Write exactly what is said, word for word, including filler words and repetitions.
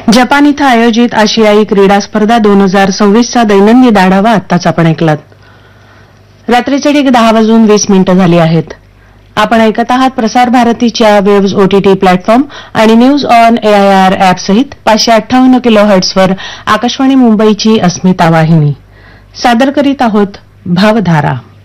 Japan इथं आयोजित आशियाई क्रीडा स्पर्धा दोन हजार सव्वीसचा दैनंदिन आढावा आत्ताच आपण ऐकलात. रात्रीचे ठीक दहा वाजून वीस मिनिटं झाली आहेत. आपण ऐकत आहात प्रसार भारतीच्या वेव्ज ओटीटी प्लॅटफॉर्म आणि न्यूज ऑन एआयआर ऍप सहित पाचशे अठ्ठावन्न किलो हर्ट्सवर आकाशवाणी मुंबईची अस्मिता वाहिनी. सादर करीत आहोत भावधारा.